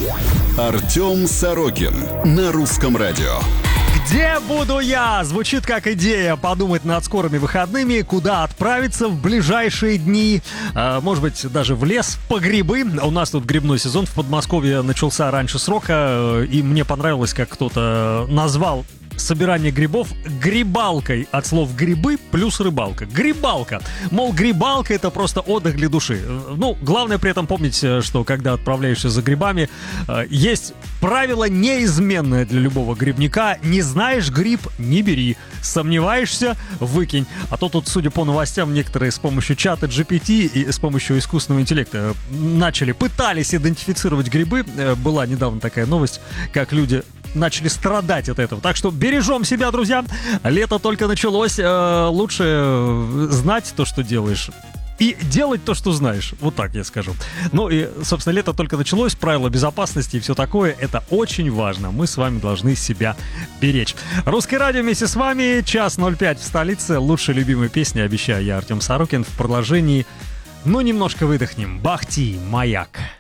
Артем Сорокин на Русском радио. Где буду я? Звучит как идея подумать над скорыми выходными, куда отправиться в ближайшие дни. Может быть, даже в лес по грибы. У нас тут грибной сезон в Подмосковье начался раньше срока, и мне понравилось, как кто-то назвал собирание грибов грибалкой от слов грибы плюс рыбалка. Грибалка. Мол, грибалка — это просто отдых для души. Ну, главное при этом помнить, что когда отправляешься за грибами, есть правило неизменное для любого грибника: не знаешь гриб — не бери, сомневаешься — выкинь. А то тут, судя по новостям, некоторые с помощью чата GPT и с помощью искусственного интеллекта пытались идентифицировать грибы. Была недавно такая новость, как люди начали страдать от этого. Так что бережем себя, друзья. Лето только началось. Лучше знать то, что делаешь, и делать то, что знаешь. Вот так я скажу. Ну и, собственно, лето только началось. Правила безопасности и все такое. Это очень важно. Мы с вами должны себя беречь. Русское радио вместе с вами. 1:05 в столице. Лучшие любимые песни, обещаю я, Артем Сорокин. В продолжении, немножко выдохнем. Бах ти, маяк.